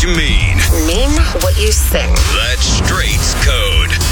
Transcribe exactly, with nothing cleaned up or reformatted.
you mean. Mean what you sing. That's Straight's Code.